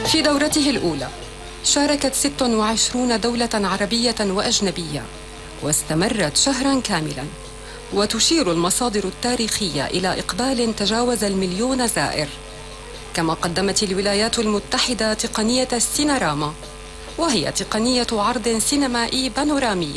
في دورته الأولى شاركت 26 دولة عربية وأجنبية، واستمرت شهرا كاملا، وتشير المصادر التاريخية إلى إقبال تجاوز 1,000,000 زائر. كما قدمت الولايات المتحدة تقنية السيناراما، وهي تقنية عرض سينمائي بانورامي